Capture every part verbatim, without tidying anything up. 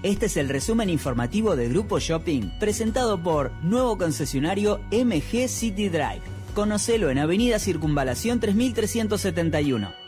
Este es el resumen informativo de Grupo Shopping, presentado por nuevo concesionario M G City Drive. Conocelo en Avenida Circunvalación tres mil trescientos setenta y uno.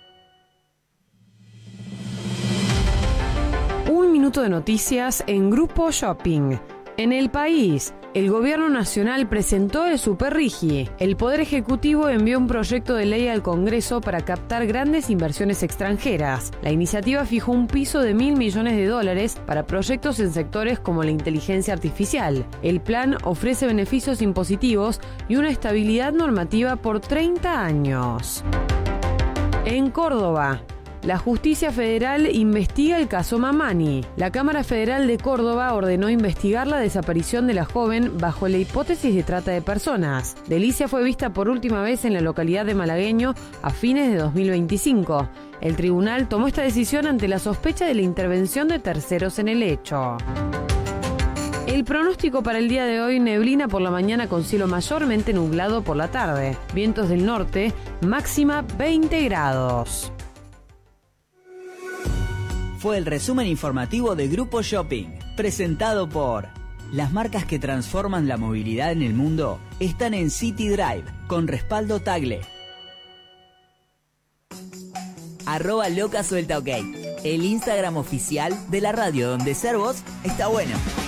Un minuto de noticias en Grupo Shopping. En el país, el Gobierno Nacional presentó el Superrigi. El Poder Ejecutivo envió un proyecto de ley al Congreso para captar grandes inversiones extranjeras. La iniciativa fijó un piso de mil millones de dólares para proyectos en sectores como la inteligencia artificial. El plan ofrece beneficios impositivos y una estabilidad normativa por treinta años. En Córdoba, la Justicia Federal investiga el caso Mamani. La Cámara Federal de Córdoba ordenó investigar la desaparición de la joven bajo la hipótesis de trata de personas. Delicia fue vista por última vez en la localidad de Malagueño a fines de dos mil veinticinco. El tribunal tomó esta decisión ante la sospecha de la intervención de terceros en el hecho. El pronóstico para el día de hoy: neblina por la mañana con cielo mayormente nublado por la tarde. Vientos del norte, máxima veinte grados. Fue el resumen informativo de Grupo Shopping, presentado por... Las marcas que transforman la movilidad en el mundo están en City Drive, con respaldo Tagle. Arroba loca suelta ok, el Instagram oficial de la radio donde ser vos está bueno.